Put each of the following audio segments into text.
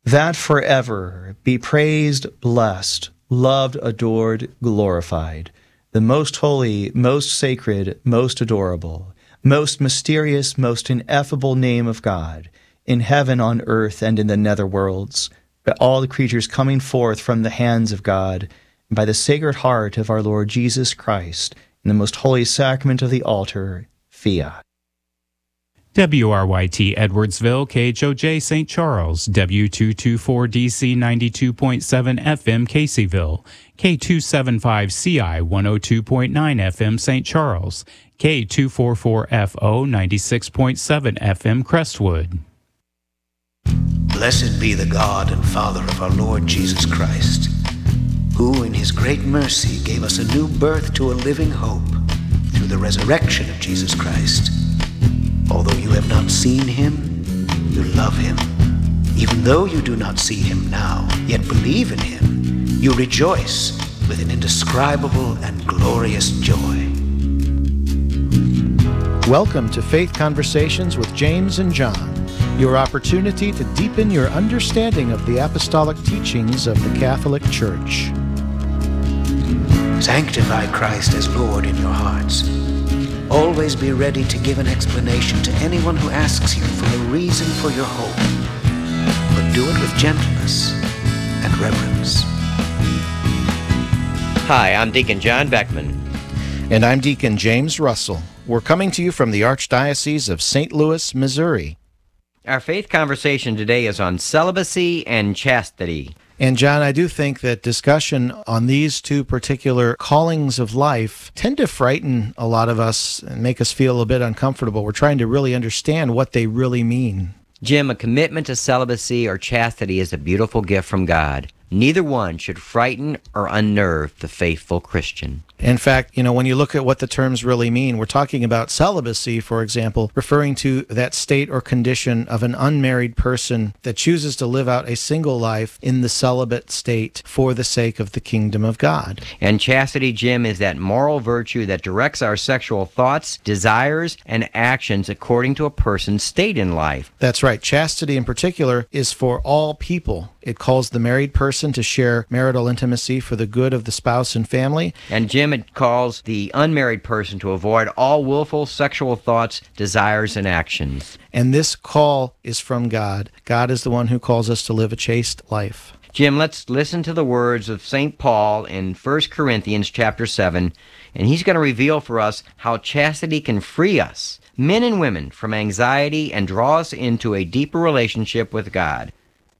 that forever be praised, blessed, loved, adored, glorified, the most holy, most sacred, most adorable, most mysterious, most ineffable name of God, in heaven, on earth, and in the netherworlds, by all the creatures coming forth from the hands of God, and by the sacred heart of our Lord Jesus Christ, in the most holy sacrament of the altar, fiat. WRYT Edwardsville, KHOJ St. Charles, W224DC 92.7 FM Caseyville, K275CI 102.9 FM St. Charles, K244FO 96.7 FM Crestwood. Blessed be the God and Father of our Lord Jesus Christ, who in his great mercy gave us a new birth to a living hope through the resurrection of Jesus Christ. Although you have not seen him, you love him. Even though you do not see him now, yet believe in him, you rejoice with an indescribable and glorious joy. Welcome to Faith Conversations with James and John, your opportunity to deepen your understanding of the apostolic teachings of the Catholic Church. Sanctify Christ as Lord in your hearts. Always be ready to give an explanation to anyone who asks you for a reason for your hope, but do it with gentleness and reverence. Hi, I'm Deacon John Beckman. And I'm Deacon James Russell. We're coming to you from the Archdiocese of St. Louis, Missouri. Our faith conversation today is on celibacy and chastity. And John, I do think that discussion on these two particular callings of life tend to frighten a lot of us and make us feel a bit uncomfortable. We're trying to really understand what they really mean. Jim, a commitment to celibacy or chastity is a beautiful gift from God. Neither one should frighten or unnerve the faithful Christian. In fact, when you look at what the terms really mean, we're talking about celibacy, for example, referring to that state or condition of an unmarried person that chooses to live out a single life in the celibate state for the sake of the kingdom of God. And chastity, Jim, is that moral virtue that directs our sexual thoughts, desires, and actions according to a person's state in life. That's right. Chastity in particular is for all people. It calls the married person to share marital intimacy for the good of the spouse and family. And Jim, it calls the unmarried person to avoid all willful sexual thoughts, desires, and actions. And this call is from God. God is the one who calls us to live a chaste life. Jim, let's listen to the words of St. Paul in 1 Corinthians chapter 7, and he's going to reveal for us how chastity can free us, men and women, from anxiety and draw us into a deeper relationship with God.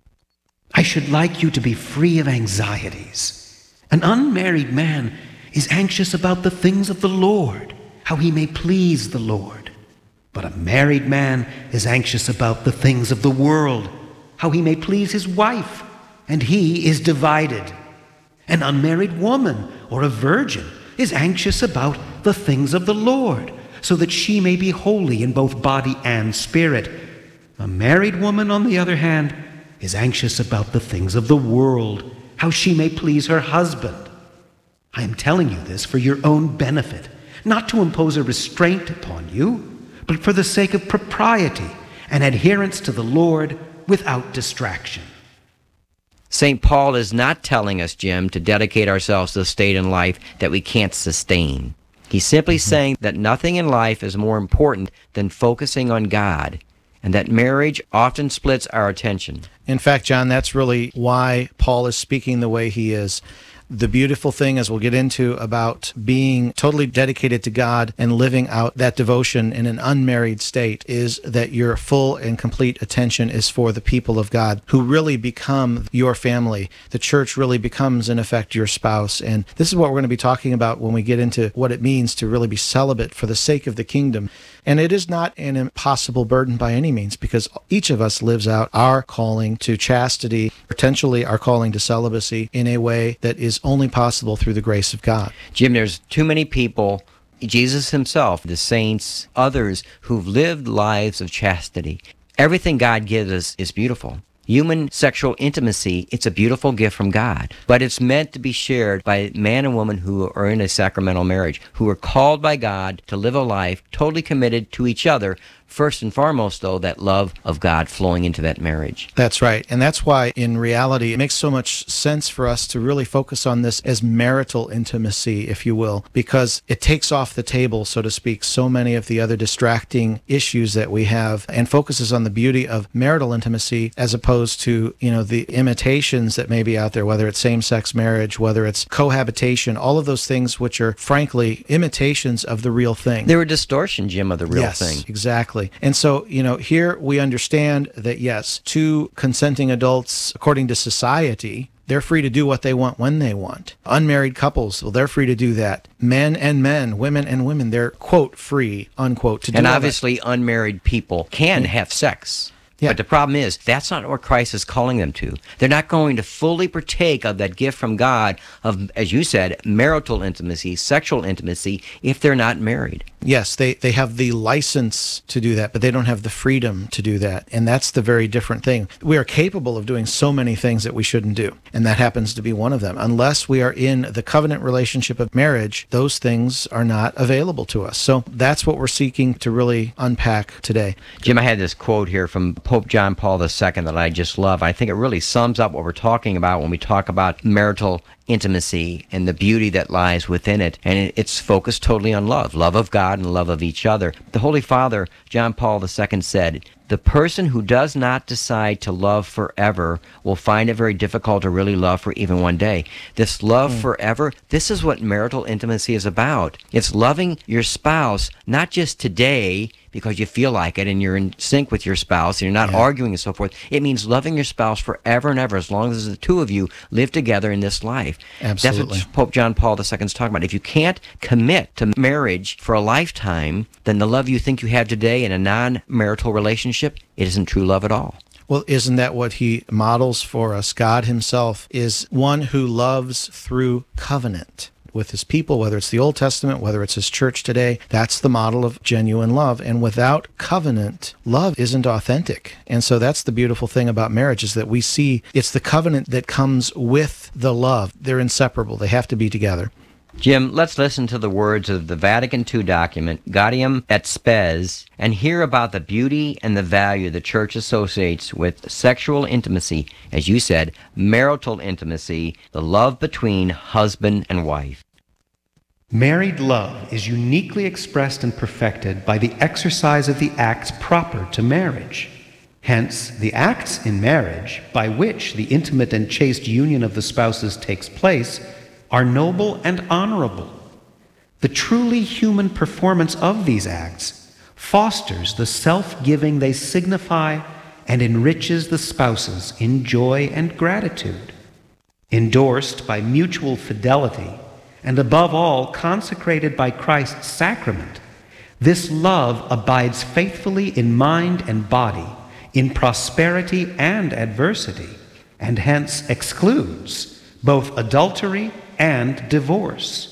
I should like you to be free of anxieties. An unmarried man is anxious about the things of the Lord, how he may please the Lord. But a married man is anxious about the things of the world, how he may please his wife, and he is divided. An unmarried woman or a virgin is anxious about the things of the Lord, so that she may be holy in both body and spirit. A married woman, on the other hand, is anxious about the things of the world, how she may please her husband. I am telling you this for your own benefit, not to impose a restraint upon you, but for the sake of propriety and adherence to the Lord without distraction. St. Paul is not telling us, Jim, to dedicate ourselves to a state in life that we can't sustain. He's simply saying that nothing in life is more important than focusing on God, and that marriage often splits our attention. In fact, John, that's really why Paul is speaking the way he is. The beautiful thing, as we'll get into, about being totally dedicated to God and living out that devotion in an unmarried state is that your full and complete attention is for the people of God who really become your family. The church really becomes, in effect, your spouse. And this is what we're going to be talking about when we get into what it means to really be celibate for the sake of the kingdom. And it is not an impossible burden by any means, because each of us lives out our calling to chastity, potentially our calling to celibacy, in a way that is only possible through the grace of God. Jim, there's too many people, Jesus himself, the saints, others who've lived lives of chastity. Everything God gives us is beautiful. Human sexual intimacy, it's a beautiful gift from God, but it's meant to be shared by man and woman who are in a sacramental marriage, who are called by God to live a life totally committed to each other First and foremost, though, that love of God flowing into that marriage. That's right. And that's why, in reality, it makes so much sense for us to really focus on this as marital intimacy, if you will, because it takes off the table, so to speak, so many of the other distracting issues that we have and focuses on the beauty of marital intimacy as opposed to, the imitations that may be out there, whether it's same-sex marriage, whether it's cohabitation, all of those things which are, frankly, imitations of the real thing. They're a distortion, Jim, of the real thing. Yes, exactly. And so, here we understand that, yes, two consenting adults, according to society, they're free to do what they want when they want. Unmarried couples, well, they're free to do that. Men and men, women and women, they're, quote, free, unquote, to do that. And obviously, unmarried people can have sex. Yeah. But the problem is, that's not what Christ is calling them to. They're not going to fully partake of that gift from God of, as you said, marital intimacy, sexual intimacy, if they're not married. Yes, they have the license to do that, but they don't have the freedom to do that. And that's the very different thing. We are capable of doing so many things that we shouldn't do, and that happens to be one of them. Unless we are in the covenant relationship of marriage, those things are not available to us. So that's what we're seeking to really unpack today. Jim, I had this quote here from Pope John Paul II that I just love. I think it really sums up what we're talking about when we talk about marital intimacy and the beauty that lies within it. And it's focused totally on love of God and love of each other. The Holy Father, John Paul II, said, "The person who does not decide to love forever will find it very difficult to really love for even one day." This love forever, this is what marital intimacy is about. It's loving your spouse, not just today because you feel like it and you're in sync with your spouse and you're not arguing and so forth. It means loving your spouse forever and ever, as long as the two of you live together in this life. Absolutely. That's what Pope John Paul II is talking about. If you can't commit to marriage for a lifetime, then the love you think you have today in a non-marital relationship, it isn't true love at all. Well, isn't that what he models for us? God himself is one who loves through covenant with his people, whether it's the Old Testament, whether it's his church today. That's the model of genuine love. And without covenant, love isn't authentic. And so that's the beautiful thing about marriage, is that we see it's the covenant that comes with the love. They're inseparable. They have to be together. Jim, let's listen to the words of the Vatican II document, Gaudium et Spes, and hear about the beauty and the value the Church associates with sexual intimacy, as you said, marital intimacy, the love between husband and wife. Married love is uniquely expressed and perfected by the exercise of the acts proper to marriage. Hence, the acts in marriage, by which the intimate and chaste union of the spouses takes place, are noble and honorable. The truly human performance of these acts fosters the self-giving they signify and enriches the spouses in joy and gratitude. Endorsed by mutual fidelity, and above all, consecrated by Christ's sacrament, this love abides faithfully in mind and body, in prosperity and adversity, and hence excludes both adultery and divorce.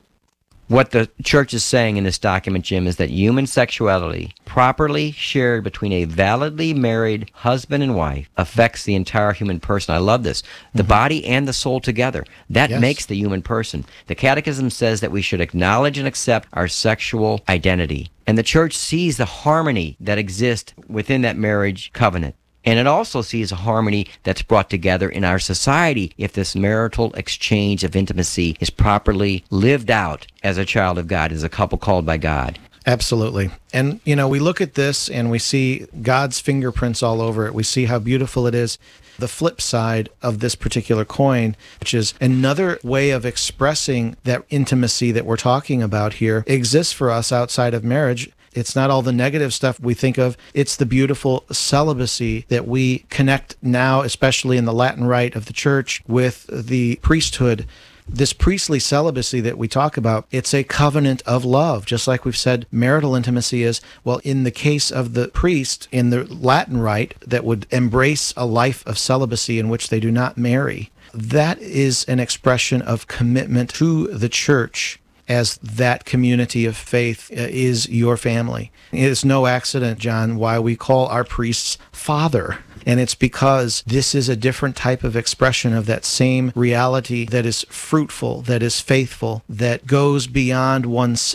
What the Church is saying in this document, Jim, is that human sexuality, properly shared between a validly married husband and wife, affects the entire human person. I love this. The body and the soul together. That makes the human person. The Catechism says that we should acknowledge and accept our sexual identity. And the Church sees the harmony that exists within that marriage covenant. And it also sees a harmony that's brought together in our society if this marital exchange of intimacy is properly lived out as a child of God, as a couple called by God. Absolutely. And, we look at this and we see God's fingerprints all over it. We see how beautiful it is. The flip side of this particular coin, which is another way of expressing that intimacy that we're talking about here, exists for us outside of marriage. It's not all the negative stuff we think of. It's the beautiful celibacy that we connect now, especially in the Latin rite of the Church, with the priesthood. This priestly celibacy that we talk about, it's a covenant of love, just like we've said marital intimacy is. Well, in the case of the priest in the Latin rite that would embrace a life of celibacy in which they do not marry, that is an expression of commitment to the Church, as that community of faith is your family. It is no accident, John, why we call our priests Father. And it's because this is a different type of expression of that same reality that is fruitful, that is faithful, that goes beyond oneself.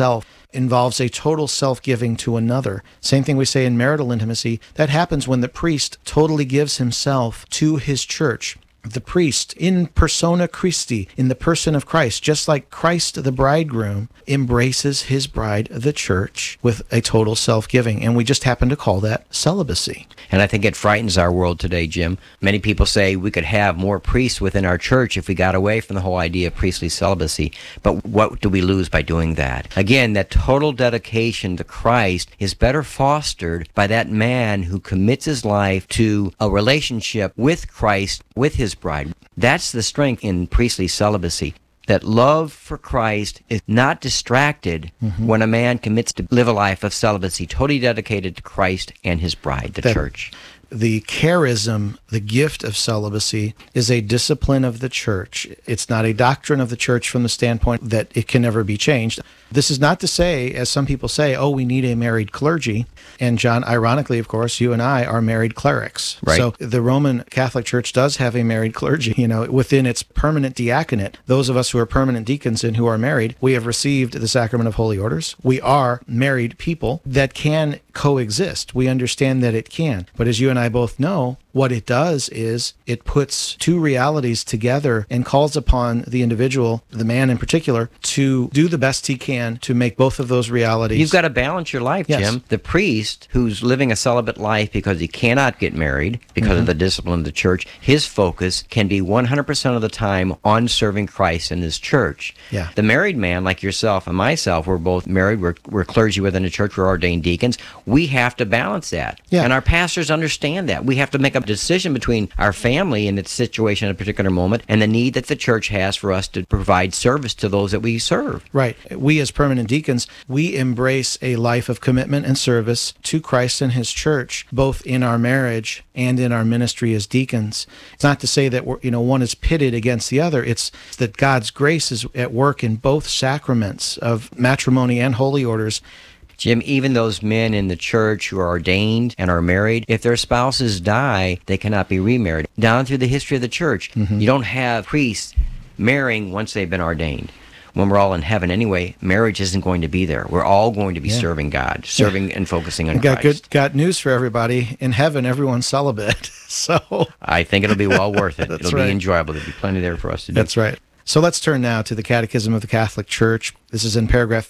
involves a total self-giving to another. Same thing we say in marital intimacy. That happens when the priest totally gives himself to his church. The priest, in persona Christi, in the person of Christ, just like Christ the bridegroom, embraces his bride, the church, with a total self-giving. And we just happen to call that celibacy. And I think it frightens our world today, Jim. Many people say we could have more priests within our church if we got away from the whole idea of priestly celibacy. But what do we lose by doing that? Again, that total dedication to Christ is better fostered by that man who commits his life to a relationship with Christ, with his bride. That's the strength in priestly celibacy. That love for Christ is not distracted when a man commits to live a life of celibacy, totally dedicated to Christ and his bride, the church. The charism, the gift of celibacy, is a discipline of the church. It's not a doctrine of the church from the standpoint that it can never be changed. This is not to say, as some people say, oh, we need a married clergy. And John, ironically, of course, you and I are married clerics. Right. So the Roman Catholic Church does have a married clergy, within its permanent diaconate. Those of us who are permanent deacons and who are married, we have received the sacrament of holy orders. We are married people that can coexist. We understand that it can. But as you and I both know, what it does is it puts two realities together and calls upon the individual, the man in particular, to do the best he can to make both of those realities. You've got to balance your life, Yes. Jim. The priest who's living a celibate life because he cannot get married because of the discipline of the church, his focus can be 100% of the time on serving Christ and his church. Yeah. The married man, like yourself and myself, we're both married, we're clergy within the church, we're ordained deacons. We have to balance that. Yeah. And our pastors understand that. We have to make a decision between our family and its situation at a particular moment and the need that the church has for us to provide service to those that we serve. Right. We as permanent deacons, we embrace a life of commitment and service to Christ and his church, both in our marriage and in our ministry as deacons. It's not to say that one is pitted against the other. It's that God's grace is at work in both sacraments of matrimony and holy orders. Jim, even those men in the church who are ordained and are married, if their spouses die, they cannot be remarried. Down through the history of the church, you don't have priests marrying once they've been ordained. When we're all in heaven anyway, marriage isn't going to be there. We're all going to be serving God, serving and focusing on Christ. Got news for everybody. In heaven, everyone's celibate. So I think it'll be well worth it. It'll right. be enjoyable. There'll be plenty there for us to do. That's right. So let's turn now to the Catechism of the Catholic Church. This is in paragraph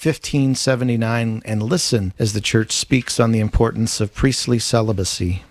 1579, and listen as the Church speaks on the importance of priestly celibacy.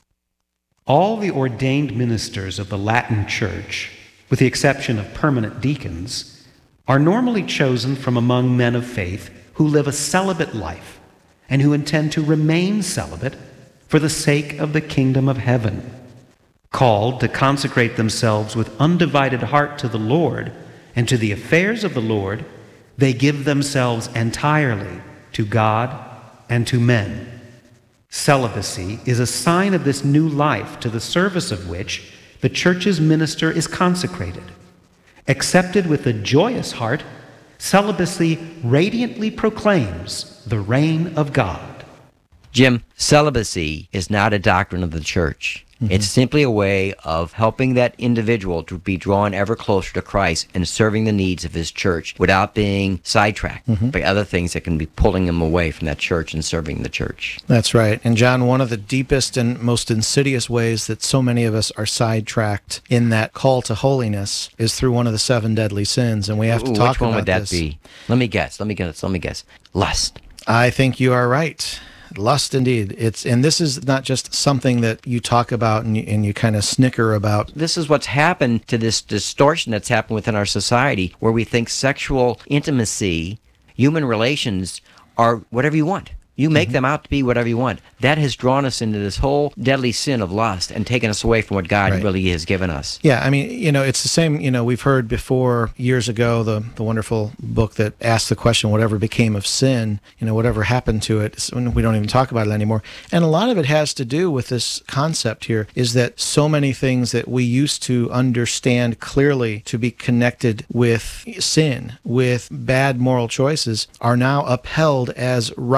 All the ordained ministers of the Latin Church, with the exception of permanent deacons, are normally chosen from among men of faith who live a celibate life and who intend to remain celibate for the sake of the kingdom of heaven. Called to consecrate themselves with undivided heart to the Lord and to the affairs of the Lord, they give themselves entirely to God and to men. Celibacy is a sign of this new life to the service of which the Church's minister is consecrated. Accepted with a joyous heart, celibacy radiantly proclaims the reign of God. Jim, celibacy is not a doctrine of the church. It's simply a way of helping that individual to be drawn ever closer to Christ and serving the needs of his church without being sidetracked by other things that can be pulling him away from that church and serving the church. That's right. And John, one of the deepest and most insidious ways that so many of us are sidetracked in that call to holiness is through one of the 7 deadly sins. And we have to talk Which one about would that this. be? Let me guess. Lust. I think you are right. Lust, indeed. And this is not just something that you talk about and you kind of snicker about. This is what's happened to this distortion that's happened within our society, where we think sexual intimacy, human relations, are whatever you want. You make them out to be whatever you want. That has drawn us into this whole deadly sin of lust and taken us away from what God really has given us. Yeah, I mean, it's the same, we've heard before years ago the wonderful book that asked the question, whatever became of sin, whatever happened to it. We don't even talk about it anymore. And a lot of it has to do with this concept here, is that so many things that we used to understand clearly to be connected with sin, with bad moral choices, are now upheld as rights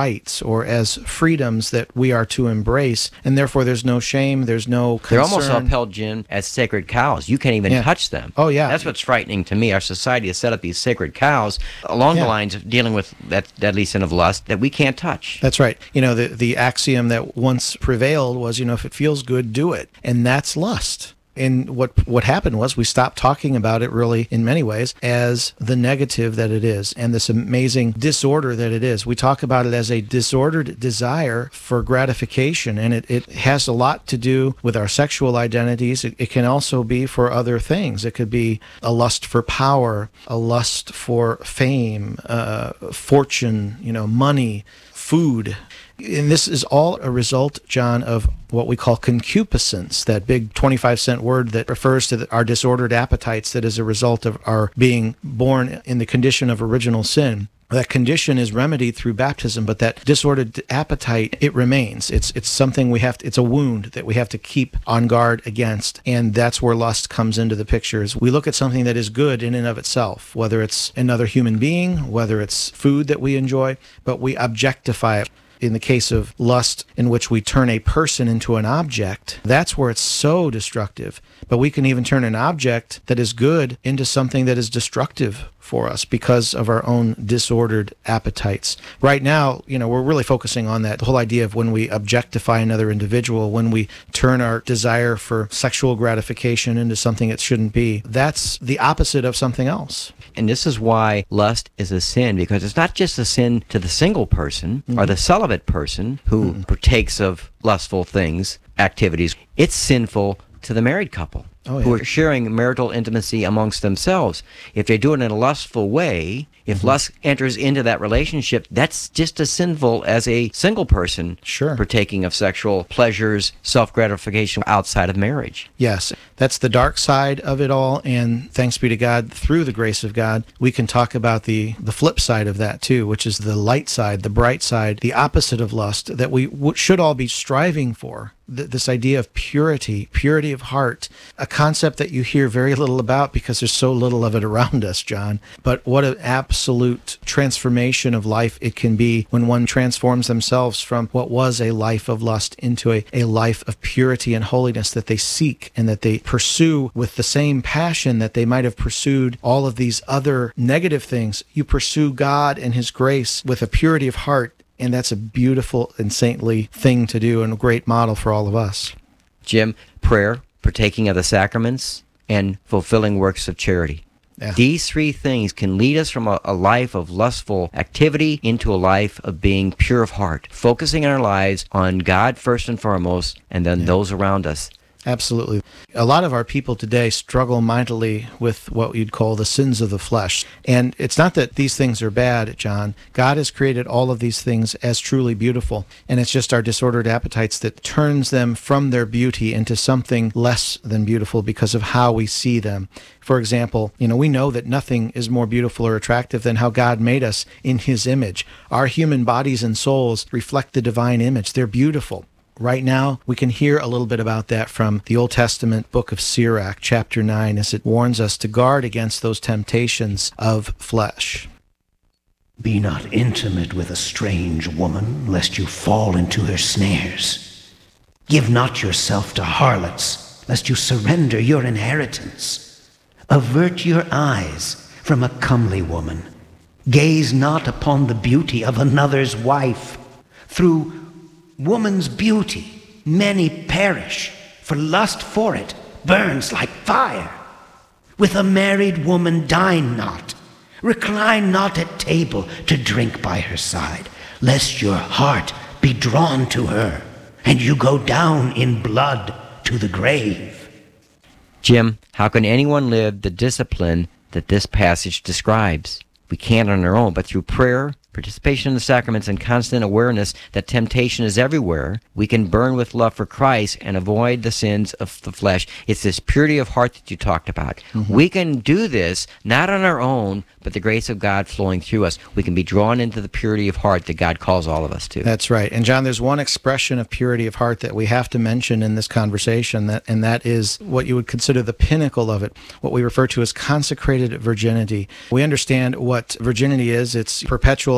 or as freedoms that we are to embrace, and therefore there's no shame, there's no concern. They're almost upheld, Jim, as sacred cows. You can't even touch them. Oh, yeah. That's what's frightening to me. Our society has set up these sacred cows along the lines of dealing with that deadly sin of lust that we can't touch. That's right. You know, the axiom that once prevailed was, if it feels good, do it. And that's lust. And what happened was we stopped talking about it really in many ways as the negative that it is and this amazing disorder that it is. We talk about it as a disordered desire for gratification, and it has a lot to do with our sexual identities. It can also be for other things. It could be a lust for power, a lust for fame, fortune, money, food. And this is all a result, John, of what we call concupiscence, that big 25-cent word that refers to our disordered appetites that is a result of our being born in the condition of original sin. That condition is remedied through baptism, but that disordered appetite, it remains. It's something it's a wound that we have to keep on guard against, and that's where lust comes into the picture. We look at something that is good in and of itself, whether it's another human being, whether it's food that we enjoy, but we objectify it. In the case of lust, in which we turn a person into an object, that's where it's so destructive. But we can even turn an object that is good into something that is destructive for us because of our own disordered appetites. Right now, we're really focusing on that, the whole idea of when we objectify another individual, when we turn our desire for sexual gratification into something it shouldn't be. That's the opposite of something else. And this is why lust is a sin, because it's not just a sin to the single person or the celibate person who partakes of lustful things, activities. It's sinful to the married couple who are sharing marital intimacy amongst themselves. If they do it in a lustful way, if lust enters into that relationship, that's just as sinful as a single person partaking of sexual pleasures, self-gratification outside of marriage. Yes, that's the dark side of it all, and thanks be to God, through the grace of God, we can talk about the flip side of that too, which is the light side, the bright side, the opposite of lust that we should all be striving for. This idea of purity of heart, a concept that you hear very little about because there's so little of it around us, John. But what an absolute transformation of life it can be when one transforms themselves from what was a life of lust into a life of purity and holiness that they seek and that they pursue with the same passion that they might have pursued all of these other negative things. You pursue God and His grace with a purity of heart. And that's a beautiful and saintly thing to do and a great model for all of us. Jim, prayer, partaking of the sacraments, and fulfilling works of charity. Yeah. These three things can lead us from a life of lustful activity into a life of being pure of heart, focusing our lives on God first and foremost, and then those around us. Absolutely. A lot of our people today struggle mightily with what you'd call the sins of the flesh. And it's not that these things are bad, John. God has created all of these things as truly beautiful. And it's just our disordered appetites that turns them from their beauty into something less than beautiful because of how we see them. For example, we know that nothing is more beautiful or attractive than how God made us in His image. Our human bodies and souls reflect the divine image. They're beautiful. Right now, we can hear a little bit about that from the Old Testament book of Sirach, chapter 9, as it warns us to guard against those temptations of flesh. Be not intimate with a strange woman, lest you fall into her snares. Give not yourself to harlots, lest you surrender your inheritance. Avert your eyes from a comely woman. Gaze not upon the beauty of another's wife. Through woman's beauty, many perish, for lust for it burns like fire. With a married woman dine not, recline not at table to drink by her side, lest your heart be drawn to her, and you go down in blood to the grave. Jim, how can anyone live the discipline that this passage describes? We can't on our own, but through prayer, participation in the sacraments, and constant awareness that temptation is everywhere, we can burn with love for Christ and avoid the sins of the flesh. It's this purity of heart that you talked about. We can do this not on our own, but the grace of God flowing through us. We can be drawn into the purity of heart that God calls all of us to. That's right. And John, there's one expression of purity of heart that we have to mention in this conversation, and that is what you would consider the pinnacle of it, what we refer to as consecrated virginity. We understand what virginity is. It's perpetual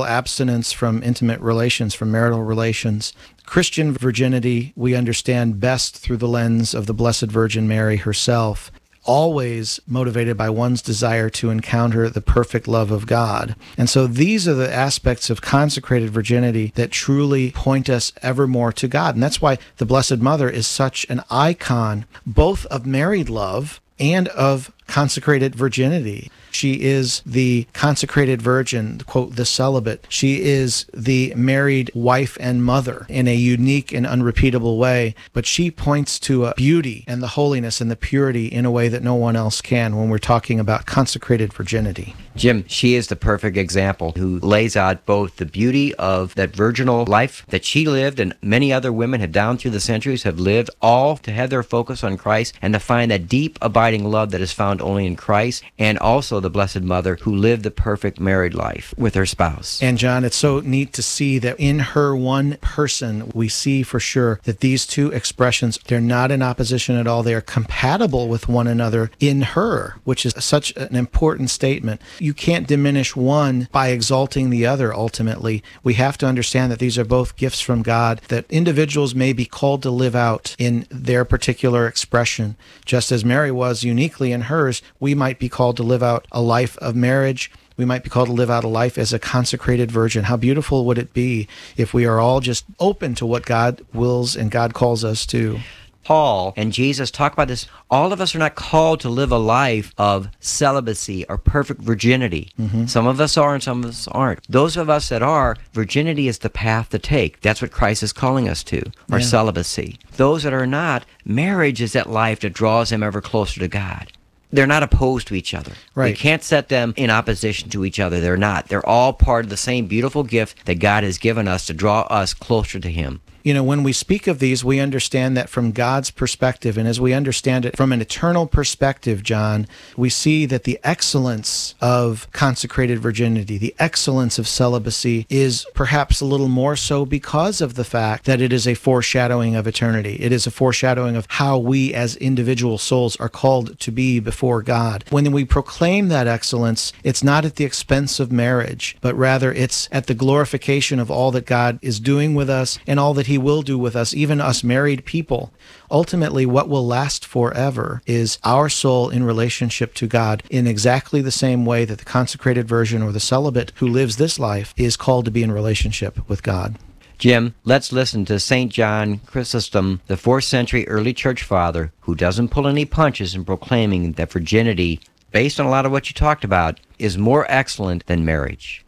abstinence from intimate relations, from marital relations. Christian virginity, we understand best through the lens of the Blessed Virgin Mary herself, always motivated by one's desire to encounter the perfect love of God. And so these are the aspects of consecrated virginity that truly point us evermore to God. And that's why the Blessed Mother is such an icon, both of married love and of consecrated virginity. She is the consecrated virgin, quote, the celibate. She is the married wife and mother in a unique and unrepeatable way, but she points to a beauty and the holiness and the purity in a way that no one else can when we're talking about consecrated virginity. Jim, she is the perfect example who lays out both the beauty of that virginal life that she lived and many other women have down through the centuries have lived, all to have their focus on Christ and to find that deep abiding love that is found only in Christ, and also the Blessed Mother who lived the perfect married life with her spouse. And John, it's so neat to see that in her one person, we see for sure that these two expressions, they're not in opposition at all. They are compatible with one another in her, which is such an important statement. You can't diminish one by exalting the other, ultimately. We have to understand that these are both gifts from God that individuals may be called to live out in their particular expression. Just as Mary was uniquely in hers, we might be called to live out a life of marriage. We might be called to live out a life as a consecrated virgin. How beautiful would it be if we are all just open to what God wills and God calls us to? Paul and Jesus talk about this. All of us are not called to live a life of celibacy or perfect virginity. Some of us are and some of us aren't. Those of us that are, virginity is the path to take. That's what Christ is calling us to, or celibacy. Those that are not, marriage is that life that draws them ever closer to God. They're not opposed to each other. Right. We can't set them in opposition to each other. They're not. They're all part of the same beautiful gift that God has given us to draw us closer to Him. You know, when we speak of these, we understand that from God's perspective, and as we understand it from an eternal perspective, John, we see that the excellence of consecrated virginity, the excellence of celibacy is perhaps a little more so because of the fact that it is a foreshadowing of eternity. It is a foreshadowing of how we as individual souls are called to be before God. When we proclaim that excellence, it's not at the expense of marriage, but rather it's at the glorification of all that God is doing with us and all that He will do with us, even us married people. Ultimately, what will last forever is our soul in relationship to God in exactly the same way that the consecrated virgin or the celibate who lives this life is called to be in relationship with God. Jim, let's listen to St. John Chrysostom, the 4th century early church father, who doesn't pull any punches in proclaiming that virginity, based on a lot of what you talked about, is more excellent than marriage.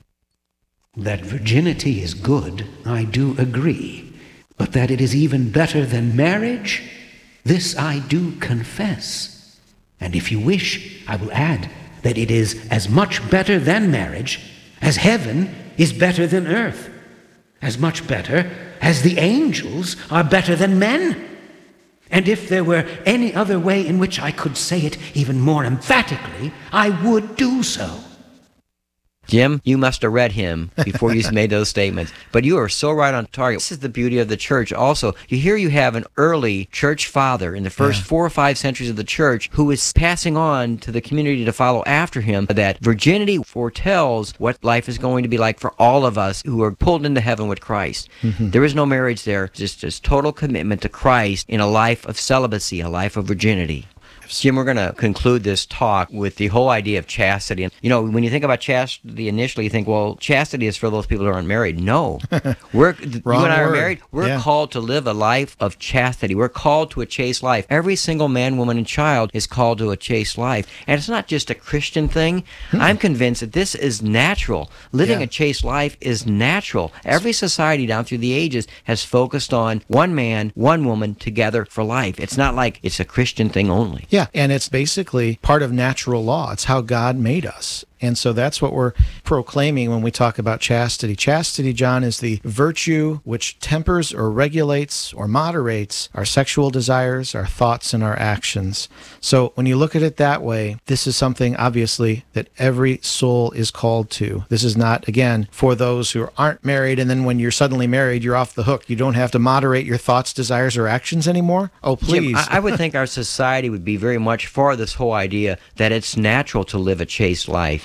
That virginity is good, I do agree. But that it is even better than marriage, this I do confess. And if you wish, I will add that it is as much better than marriage as heaven is better than earth, as much better as the angels are better than men. And if there were any other way in which I could say it even more emphatically, I would do so. Jim, you must have read him before you made those statements. But you are so right on target. This is the beauty of the church also. You have an early church father in the first 4 or 5 centuries of the church who is passing on to the community to follow after him that virginity foretells what life is going to be like for all of us who are pulled into heaven with Christ. There is no marriage there, just total commitment to Christ in a life of celibacy, a life of virginity. Jim, we're going to conclude this talk with the whole idea of chastity. And, you know, when you think about chastity initially, you think, well, chastity is for those people who aren't married. No. You and I are married. We're called to live a life of chastity. We're called to a chaste life. Every single man, woman, and child is called to a chaste life. And it's not just a Christian thing. I'm convinced that this is natural. Living a chaste life is natural. Every society down through the ages has focused on one man, one woman together for life. It's not like it's a Christian thing only. Yeah, and it's basically part of natural law. It's how God made us. And so that's what we're proclaiming when we talk about chastity. Chastity, John, is the virtue which tempers or regulates or moderates our sexual desires, our thoughts, and our actions. So when you look at it that way, this is something, obviously, that every soul is called to. This is not, again, for those who aren't married, and then when you're suddenly married, you're off the hook. You don't have to moderate your thoughts, desires, or actions anymore. Oh, please. Jim, I would think our society would be very much for this whole idea that it's natural to live a chaste life.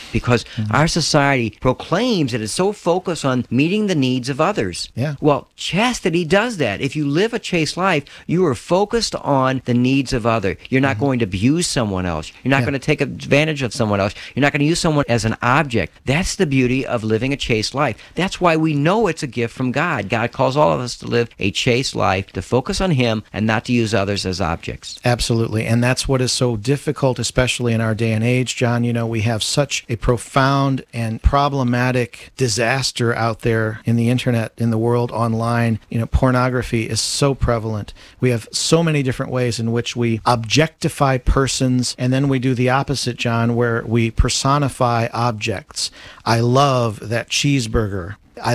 because our society proclaims that it's so focused on meeting the needs of others. Yeah. Well, chastity does that. If you live a chaste life, you are focused on the needs of others. You're not going to abuse someone else. You're not going to take advantage of someone else. You're not going to use someone as an object. That's the beauty of living a chaste life. That's why we know it's a gift from God. God calls all of us to live a chaste life, to focus on Him and not to use others as objects. Absolutely. And that's what is so difficult, especially in our day and age, John. You know, we have such a profound and problematic disaster out there in the internet, in the world, online. You know, pornography is so prevalent. We have so many different ways in which we objectify persons, and then we do the opposite, John, where we personify objects. I love that cheeseburger.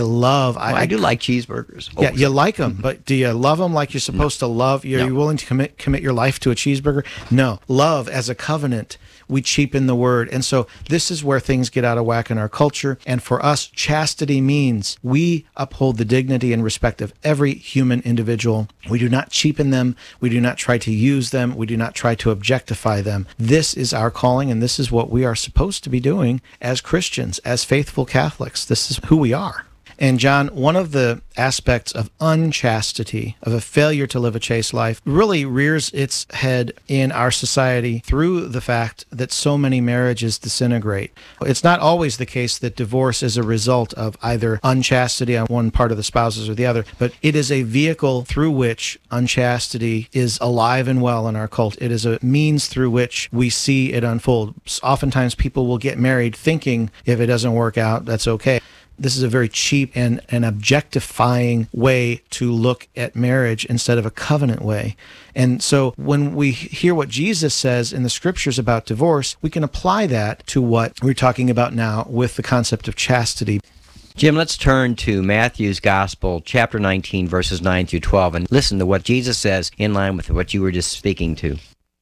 I do like cheeseburgers. Yeah, you like them, but do you love them like you're supposed to love? Are you willing to commit your life to a cheeseburger? No. Love as a covenant, we cheapen the word. And so this is where things get out of whack in our culture. And for us, chastity means we uphold the dignity and respect of every human individual. We do not cheapen them. We do not try to use them. We do not try to objectify them. This is our calling, and this is what we are supposed to be doing as Christians, as faithful Catholics. This is who we are. And John, one of the aspects of unchastity, of a failure to live a chaste life, really rears its head in our society through the fact that so many marriages disintegrate. It's not always the case that divorce is a result of either unchastity on one part of the spouses or the other, but it is a vehicle through which unchastity is alive and well in our cult. It is a means through which we see it unfold. Oftentimes people will get married thinking if it doesn't work out, that's okay. This is a very cheap and objectifying way to look at marriage instead of a covenant way. And so when we hear what Jesus says in the scriptures about divorce, we can apply that to what we're talking about now with the concept of chastity. Jim, let's turn to Matthew's Gospel, chapter 19, verses 9 through 12, and listen to what Jesus says in line with what you were just speaking to.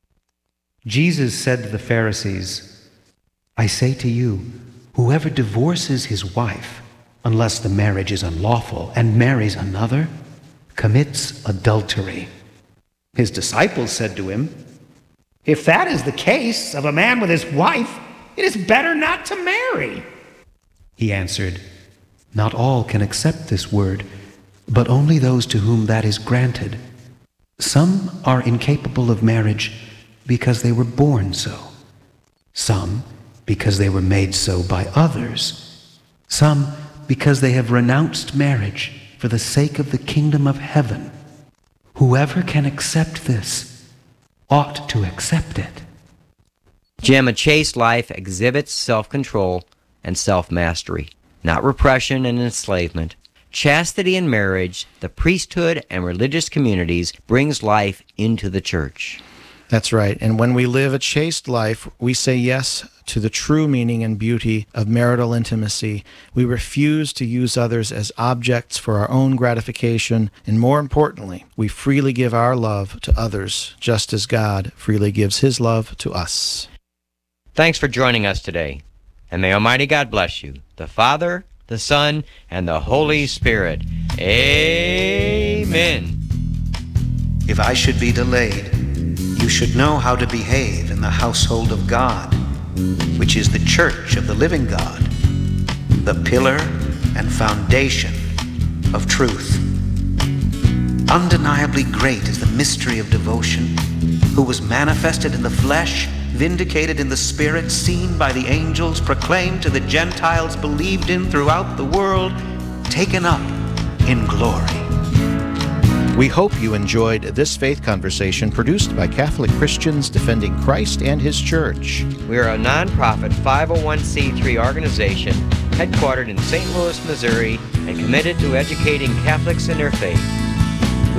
Jesus said to the Pharisees, "I say to you, whoever divorces his wife, unless the marriage is unlawful, and marries another, commits adultery." His disciples said to him, "If that is the case of a man with his wife, it is better not to marry." He answered, "Not all can accept this word, but only those to whom that is granted. Some are incapable of marriage because they were born so. Some because they were made so by others. Some because they have renounced marriage for the sake of the kingdom of heaven. Whoever can accept this ought to accept it." Jim, a chaste life exhibits self-control and self-mastery, not repression and enslavement. Chastity in marriage, the priesthood, and religious communities brings life into the church. That's right. And when we live a chaste life, we say yes to the true meaning and beauty of marital intimacy. We refuse to use others as objects for our own gratification. And more importantly, we freely give our love to others, just as God freely gives His love to us. Thanks for joining us today. And may Almighty God bless you, the Father, the Son, and the Holy Spirit. Amen. If I should be delayed, you should know how to behave in the household of God, which is the church of the living God, the pillar and foundation of truth. Undeniably great is the mystery of devotion, who was manifested in the flesh, vindicated in the spirit, seen by the angels, proclaimed to the Gentiles, believed in throughout the world, taken up in glory. We hope you enjoyed this faith conversation produced by Catholic Christians defending Christ and His Church. We are a nonprofit 501c3 organization headquartered in St. Louis, Missouri, and committed to educating Catholics in their faith.